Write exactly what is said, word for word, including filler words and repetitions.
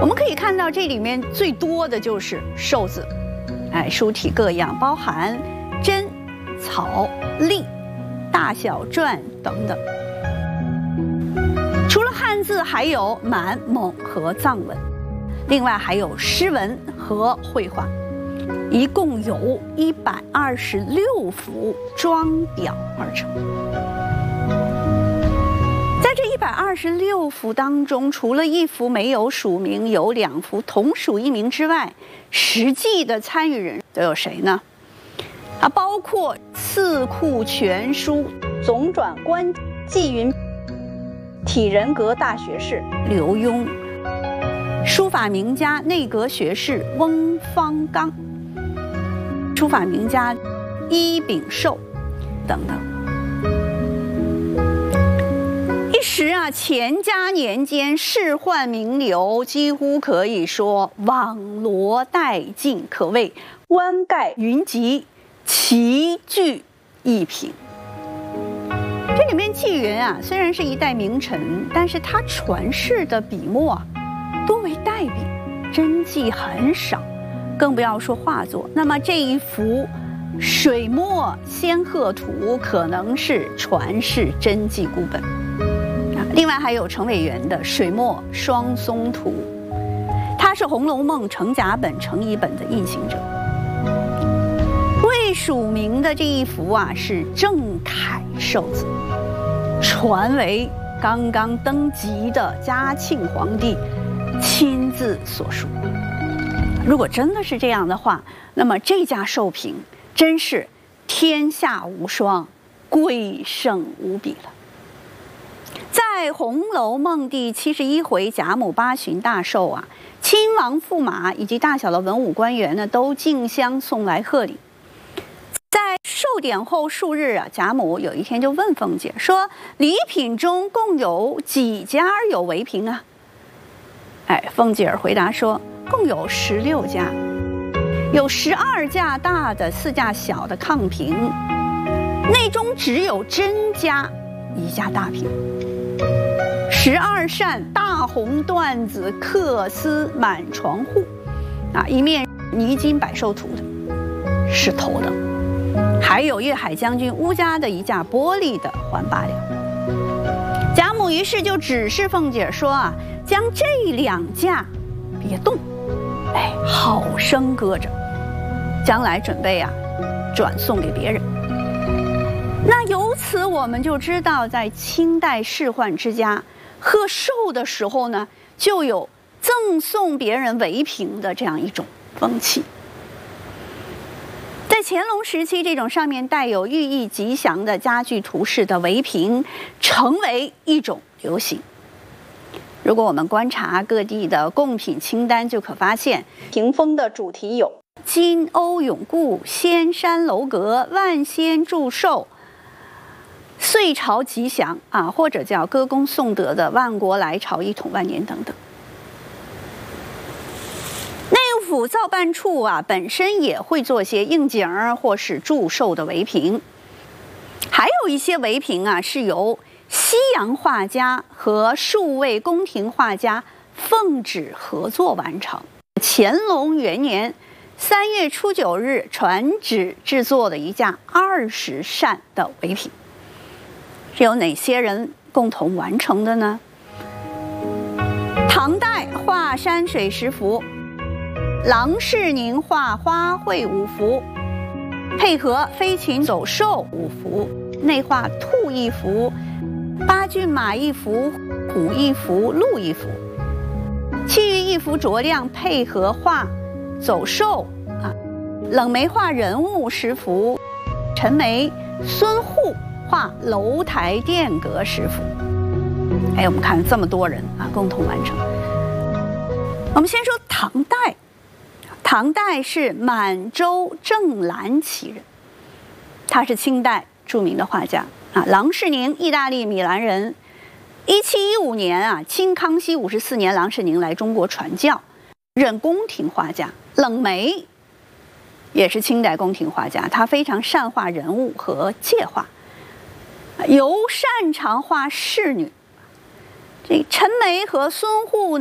我们可以看到这里面最多的就是寿字，哎，书体各样，包含真、草、隶、大小篆等等。除了汉字，还有满、蒙和藏文，另外还有诗文和绘画，一共有一百二十六幅装裱而成。在这一百二十六幅当中，除了一幅没有署名，有两幅同属一名之外，实际的参与人都有谁呢？啊，包括《四库全书》总转官纪云体人格大学士刘墉，书法名家内阁学士翁方刚，书法名家伊秉寿等等。一时啊，乾嘉年间仕宦名流几乎可以说网罗殆尽，可谓湾盖云集，齐聚一品。这里面纪云啊，虽然是一代名臣，但是他传世的笔墨啊，多为代笔，真迹很少，更不要说画作。那么这一幅水墨仙鹤图可能是传世真迹孤本。另外还有程伟元的水墨双松图，他是《红楼梦》程甲本、程乙本的印行者。未署名的这一幅啊，是郑恺寿字，传为刚刚登基的嘉庆皇帝亲自所书。如果真的是这样的话，那么这家寿瓶真是天下无双，贵胜无比了。在《红楼梦》第七十一回贾母八旬大寿啊，亲王驸马以及大小的文武官员呢，都竞相送来贺礼。在寿典后数日啊，贾母有一天就问凤姐说：“礼品中共有几家有围屏啊？”哎，凤姐回答说：“共有十六家，有十二架大的，四架小的炕屏，内中只有甄家一架大屏。十二扇大红缎子缂丝满床户，啊，一面泥金百寿图的，是头的。还有粤海将军乌家的一架玻璃的环八两。贾母于是就指示凤姐说啊，将这两架别动，哎，好生搁着，将来准备啊转送给别人。那由此我们就知道，在清代仕宦之家贺寿的时候呢，就有赠送别人围屏的这样一种风气。在乾隆时期，这种上面带有寓意吉祥的家具图式的围屏成为一种流行。如果我们观察各地的贡品清单，就可发现屏风的主题有金瓯永固、仙山楼阁、万仙祝寿、岁朝吉祥啊，或者叫歌功颂德的万国来朝、一统万年等等。内务府造办处啊，本身也会做些应景儿或是祝寿的围屏，还有一些围屏啊是由西洋画家和数位宫廷画家奉旨合作完成。乾隆元年三月初九日传旨制作的一架二十扇的围屏，是由哪些人共同完成的呢？唐代画山水十幅，郎世宁画花卉五幅，配合飞禽走兽五幅，内画兔一幅，八骏马一幅，虎一幅，鹿一幅，其余一幅着亮配合画走兽啊，冷梅画人物十幅，陈梅、孙护画楼台殿阁十幅。哎，我们看这么多人啊，共同完成。我们先说唐代，唐代是满洲正蓝旗人，他是清代著名的画家啊。郎世宁，意大利米兰人。一七一五年啊，清康熙五十四年，郎世宁来中国传教，任宫廷画家。冷梅也是清代宫廷画家，他非常善画人物和界画，尤擅长画仕女。这陈梅和孙护